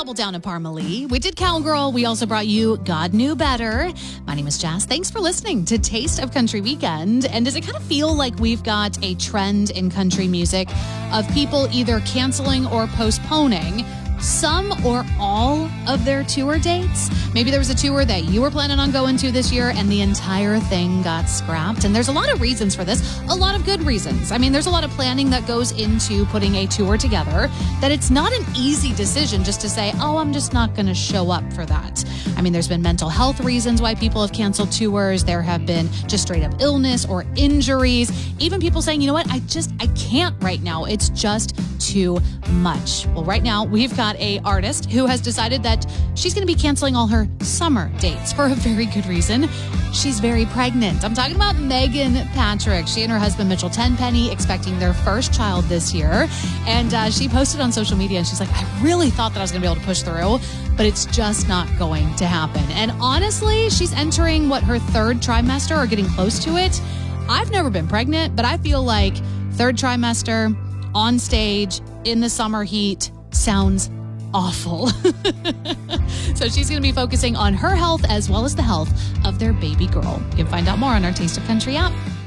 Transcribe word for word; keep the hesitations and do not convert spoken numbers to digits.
Double Down and Parmalee. We did Cowgirl. We also brought you God Knew Better. My name is Jess. Thanks for listening to Taste of Country Weekend. And does it kind of feel like we've got a trend in country music of people either canceling or postponing some or all of their tour dates? Maybe there was a tour that you were planning on going to this year and the entire thing got scrapped. And there's a lot of reasons for this, a lot of good reasons. I mean, there's a lot of planning that goes into putting a tour together, that it's not an easy decision just to say, oh, I'm just not going to show up for that. I mean, there's been mental health reasons why people have canceled tours. There have been just straight up illness or injuries. Even people saying, you know what, I just, I can't right now. It's just too much. Well, right now we've got a artist who has decided that she's going to be canceling all her summer dates for a very good reason. She's very pregnant. I'm talking about Megan Patrick. She and her husband, Mitchell Tenpenny, expecting their first child this year. And uh, she posted on social media and she's like, I really thought that I was going to be able to push through, but it's just not going to happen. And honestly, she's entering what, her third trimester or getting close to it. I've never been pregnant, but I feel like third trimester on stage in the summer heat sounds awful. So she's going to be focusing on her health as well as the health of their baby girl. You can find out more on our Taste of Country app.